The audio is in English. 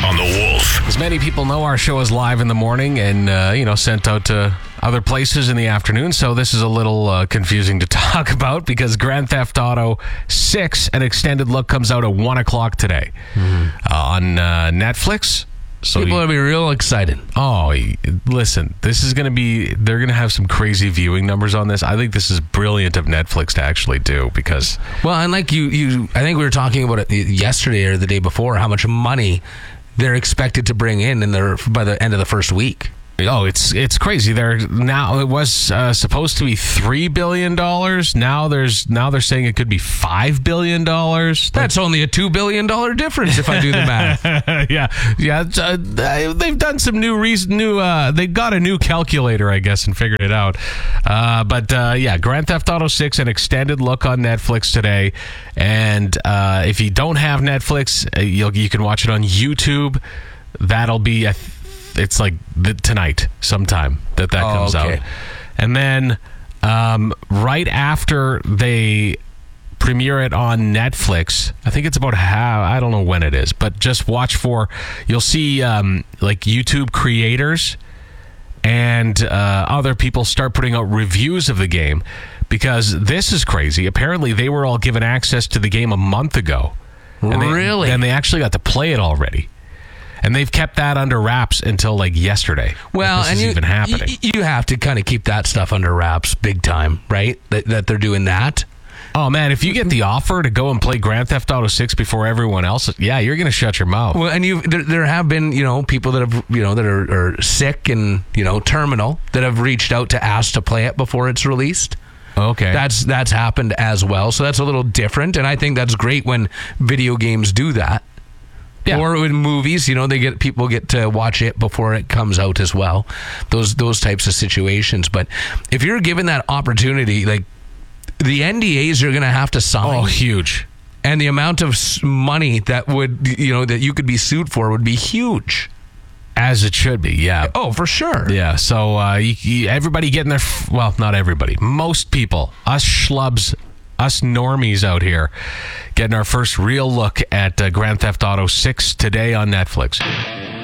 on The Wolf. As many people know, our show is live in the morning and, sent out to other places in the afternoon. So this is a little confusing to talk about because Grand Theft Auto 6, an extended look, comes out at 1 o'clock today on Netflix. So people will be real excited. Oh, listen, this is going to be, they're going to have some crazy viewing numbers on this. I think this is brilliant of Netflix to actually do because... Well, and like you I think we were talking about it yesterday or the day before, how much money they're expected to bring in by the end of the first week. Oh, it's crazy. Now it was supposed to be $3 billion. Now they're saying it could be $5 billion. That's only a $2 billion difference if I do the math. yeah. They've done some they got a new calculator, I guess, and figured it out. But Grand Theft Auto 6, an extended look on Netflix today. And if you don't have Netflix, you can watch it on YouTube. That'll be it's like tonight sometime that comes out. And then right after they premiere it on Netflix, I think it's about I don't know when it is, but just watch you'll see like YouTube creators and other people start putting out reviews of the game because this is crazy. Apparently they were all given access to the game a month ago. Really? And they actually got to play it already. And they've kept that under wraps until like yesterday. Well, this is even happening. You have to kind of keep that stuff under wraps big time, right? That they're doing that. Oh man, if you get the offer to go and play Grand Theft Auto 6 before everyone else, you're going to shut your mouth. Well, and there have been, people that have, that are sick and, terminal that have reached out to ask to play it before it's released. Okay. That's happened as well. So that's a little different, and I think that's great when video games do that. Yeah. Or with movies, people get to watch it before it comes out as well. Those types of situations. But if you're given that opportunity, like the NDAs you're going to have to sign. Oh, huge. And the amount of money that that you could be sued for would be huge. As it should be, yeah. Oh, for sure. Yeah, so everybody getting their... Well, not everybody. Most people, us schlubs, us normies out here, getting our first real look at Grand Theft Auto 6 today on Netflix.